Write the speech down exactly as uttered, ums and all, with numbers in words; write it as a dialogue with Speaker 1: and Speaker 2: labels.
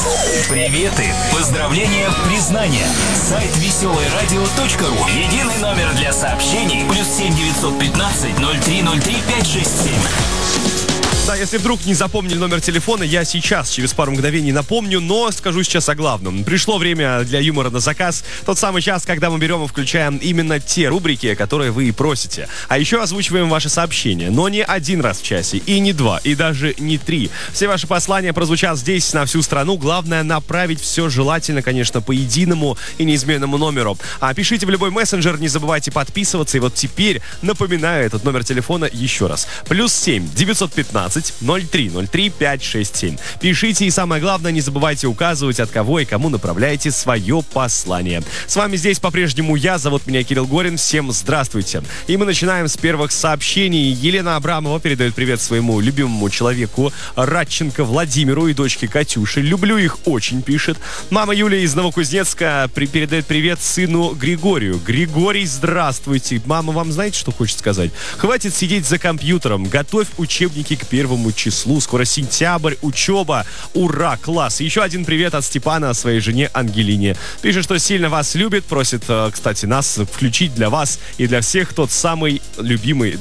Speaker 1: Приветы, поздравления, признания. Сайт веселое радио точка ру. Единый номер для сообщений. Плюс семь девятьсот пятнадцать ноль три ноль три пять шесть семь.
Speaker 2: Да, если вдруг не запомнили номер телефона, я сейчас, через пару мгновений напомню, но скажу сейчас о главном. Пришло время для юмора на заказ. Тот самый час, когда мы берем и включаем именно те рубрики, которые вы и просите. А еще озвучиваем ваши сообщения, но не один раз в часе, и не два, и даже не три. Все ваши послания прозвучат здесь, на всю страну. Главное направить все желательно, конечно, по единому и неизменному номеру. А пишите в любой мессенджер, не забывайте подписываться. И вот теперь напоминаю этот номер телефона еще раз. Плюс семь девятьсот пятнадцать ноль три ноль три пять шесть семь. Пишите и, самое главное, не забывайте указывать, от кого и кому направляете свое послание. С вами здесь по-прежнему я, зовут меня Кирилл Горин. Всем здравствуйте. И мы начинаем с первых сообщений. Елена Абрамова передает привет своему любимому человеку Радченко Владимиру и дочке Катюше. Люблю их очень, пишет. Мама Юлия из Новокузнецка при- передает привет сыну Григорию. Григорий, здравствуйте. Мама, вам знаете, что хочет сказать? Хватит сидеть за компьютером. Готовь учебники к первому числу. Скоро сентябрь, учеба. Ура, класс. Еще один привет от Степана своей жене Ангелине. Пишет, что сильно вас любит. Просит, кстати, нас включить для вас и для всех тот самый любимый